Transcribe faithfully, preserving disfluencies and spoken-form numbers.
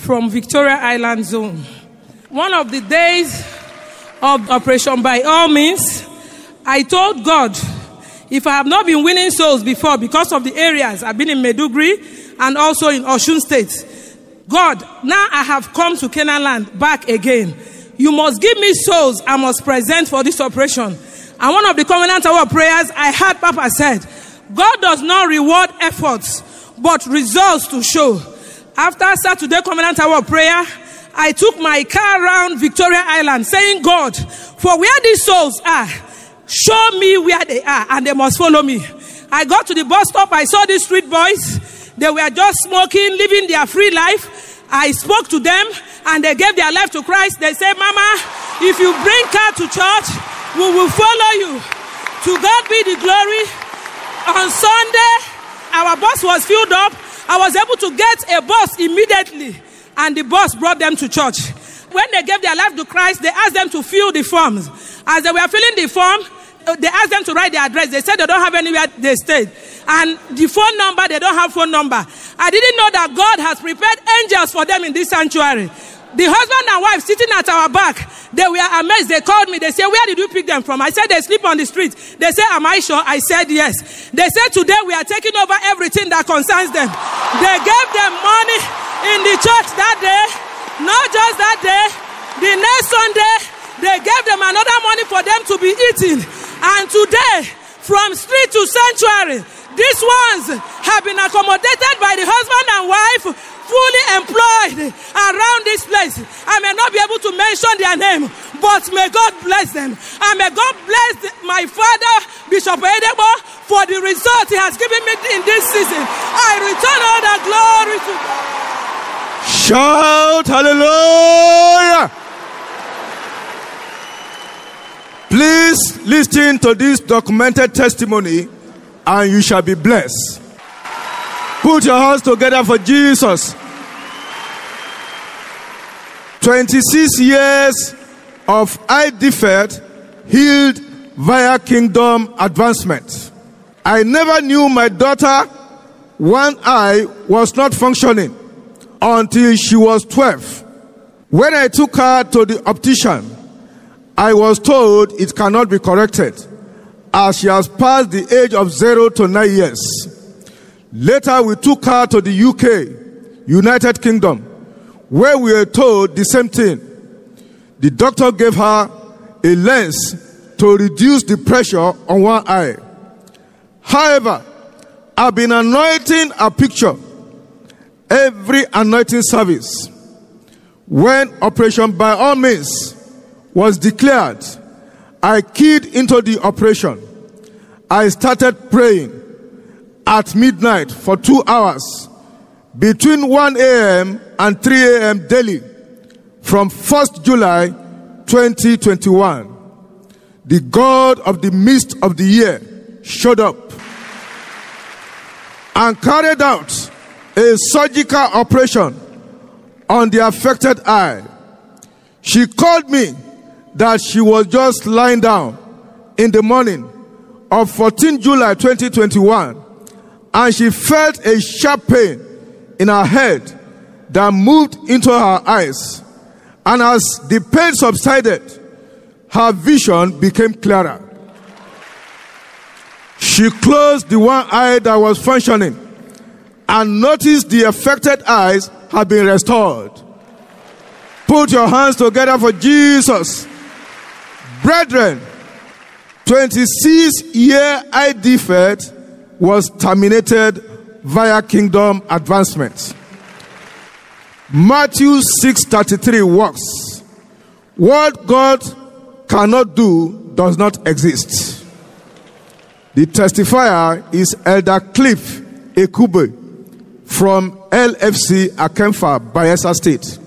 from Victoria Island Zone. One of the days of Operation By All Means, I told God, if I have not been winning souls before because of the areas, I've been in Maiduguri and also in Osun State, God, now I have come to Canaan land back again. You must give me souls I must present for this operation. And one of the Covenant Hour prayers, I heard Papa said, God does not reward efforts, but results to show. After Saturday Covenant Hour prayer, I took my car around Victoria Island saying, God, for where these souls are, show me where they are and they must follow me. I got to the bus stop, I saw these street boys. They were just smoking, living their free life. I spoke to them and they gave their life to Christ. They said, Mama, if you bring car to church, we will follow you. To God be the glory. On Sunday, our bus was filled up. I was able to get a bus immediately and the bus brought them to church. When they gave their life to Christ, they asked them to fill the forms. As they were filling the form, they asked them to write their address. They said they don't have anywhere they stayed. And the phone number, they don't have phone number. I didn't know that God has prepared angels for them in this sanctuary. The husband and wife sitting at our back, they were amazed. They called me. They said, where did you pick them from? I said, they sleep on the street. They said, am I sure? I said, yes. They said, today we are taking over everything that concerns them. They gave them money in the church that day. Not just that day. The next Sunday, they gave them another money for them to be eating. And today, from street to sanctuary, these ones have been accommodated by the husband and wife, fully employed around this place. I may not be able to mention their name, but may God bless them. And may God bless my father, Bishop Edebo, for the result he has given me in this season. I return all the glory to God. Shout hallelujah! Please listen to this documented testimony and you shall be blessed. Put your hands together for Jesus. twenty-six years of eye defect healed via kingdom advancement. I never knew my daughter one eye was not functioning until she was twelve. When I took her to the optician, I was told it cannot be corrected as she has passed the age of zero to nine years. Later, we took her to the U K, United Kingdom, where we were told the same thing. The doctor gave her a lens to reduce the pressure on one eye. However, I've been anointing a picture every anointing service. When Operation By All Means was declared, I keyed into the operation. I started praying at midnight for two hours between one a.m. and three a.m. daily from first of July twenty twenty-one. The God of the midst of the year showed up and carried out a surgical operation on the affected eye. She called me that she was just lying down in the morning of fourteenth of July twenty twenty-one, and she felt a sharp pain in her head that moved into her eyes. And as the pain subsided, her vision became clearer. She closed the one eye that was functioning and noticed the affected eyes had been restored. Put your hands together for Jesus. Brethren, twenty-six year eye defect was terminated via kingdom advancement. Matthew six thirty-three works. What God cannot do does not exist. The testifier is Elder Cliff Ekube from L F C Akemfa, Bayelsa State.